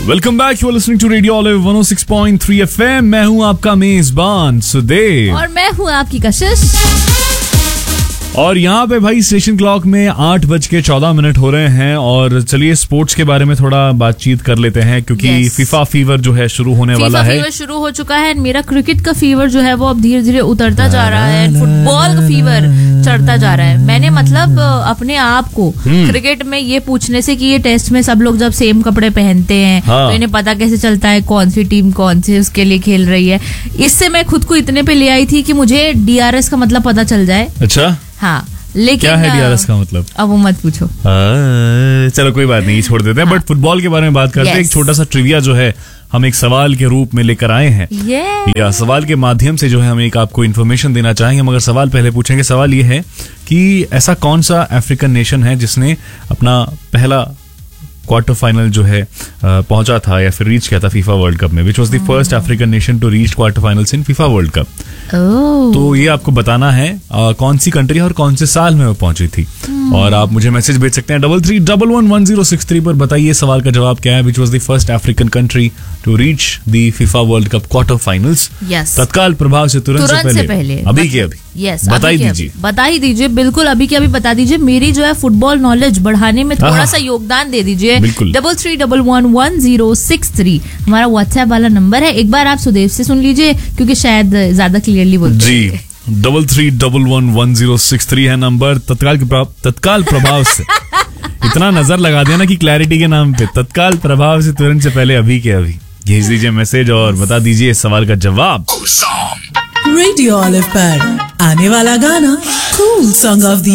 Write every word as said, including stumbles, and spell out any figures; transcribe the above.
Welcome back, you are listening to radio olive one O six point three FM. मैं हूं आपका मेजबान सुदेव और मैं हूं आपकी कशिश। और यहाँ पे भाई स्टेशन क्लॉक में आठ बज के चौदह मिनट हो रहे हैं। और चलिए स्पोर्ट्स के बारे में थोड़ा बातचीत कर लेते हैं क्योंकि yes. फीफा फीवर जो है शुरू होने फीफा वाला है। फीवर शुरू हो चुका है। मेरा क्रिकेट का फीवर जो है वो अब धीरे धीरे उतरता जा रहा है। फुटबॉल का फीवर चढ़ता जा रहा है। मैंने मतलब अपने आप को क्रिकेट में ये पूछने से कि ये टेस्ट में सब लोग जब सेम कपड़े पहनते हैं हाँ. तो इन्हें पता कैसे चलता है कौन सी टीम कौन सी उसके लिए खेल रही है। इससे मैं खुद को इतने पे ले आई थी कि मुझे डीआरएस का मतलब पता चल जाए। अच्छा हाँ, लेकिन क्या है डीआरएस का मतलब? अब वो मत पूछो। आ, चलो कोई बात नहीं, छोड़ देते हैं। हाँ. बट फुटबॉल के बारे में बात करते हैं। yes. एक छोटा सा ट्रिविया जो है हम एक सवाल के रूप में लेकर आए हैं। yeah. या सवाल के माध्यम से जो है हम एक आपको इन्फॉर्मेशन देना चाहेंगे। मगर सवाल पहले पूछेंगे। सवाल ये है कि ऐसा कौन सा अफ्रीकन नेशन है जिसने अपना पहला क्वार्टर फाइनल जो है पहुंचा था या फिर रीच किया था फीफा वर्ल्ड कप में, which was the first African nation to reach quarter finals in FIFA world cup. तो ये आपको बताना है आ, कौन सी कंट्री और कौन से साल में वो पहुंची थी। hmm. और आप मुझे मैसेज भेज सकते हैं double three double one one zero six three पर। बताइए सवाल का जवाब क्या है। Which was the first African country to reach the FIFA world cup quarter finals. तत्काल प्रभाव से तुरंत से पहले, पहले अभी के अभी यस बता ही दीजिए बता ही दीजिए बिल्कुल अभी के अभी बता दीजिए। मेरी जो है फुटबॉल नॉलेज बढ़ाने में थोड़ा सा योगदान दे दीजिए। Double three double one one zero six three हमारा व्हाट्सएप वाला नंबर है। एक बार आप सुदेव से सुन लीजिए क्योंकि शायद ज्यादा क्लियरली बोलते जी। Double three double one one zero six three है नंबर। तत्काल तत्काल प्रभाव से इतना नजर लगा देना कि क्लैरिटी के नाम पे तत्काल प्रभाव से तुरंत से पहले अभी के अभी भेज दीजिए मैसेज और बता दीजिए इस सवाल का जवाब। रेडियो ऑलिव पर आने वाला गाना कूल सॉन्ग ऑफ द